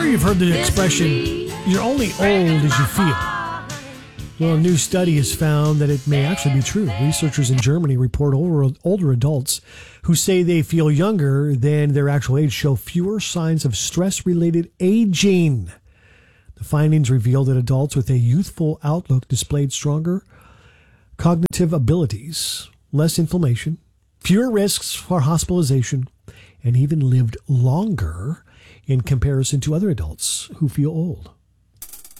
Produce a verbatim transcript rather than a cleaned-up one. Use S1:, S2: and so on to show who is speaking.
S1: sure you've heard the expression, you're only old as you feel. Well, a new study has found that it may actually be true. Researchers in Germany report older, older adults who say they feel younger than their actual age show fewer signs of stress-related aging. The findings reveal that adults with a youthful outlook displayed stronger cognitive abilities, less inflammation, fewer risks for hospitalization, and even lived longer in comparison to other adults who feel old.